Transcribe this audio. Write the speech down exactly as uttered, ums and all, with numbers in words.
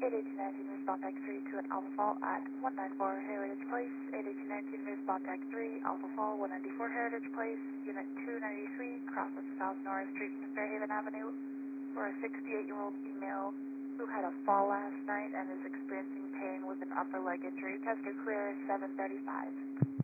eight eight two nineteen, respond back three to an Alpha Fall at one ninety-four Heritage Place. eight eight two nineteen, respond back three, Alpha Fall, one ninety-four Heritage Place, Unit two ninety-three, crosses South Norris Street and Fairhaven Avenue, for a sixty-eight-year-old female who had a fall last night and is experiencing pain with an upper leg injury. Tested clear seven thirty-five.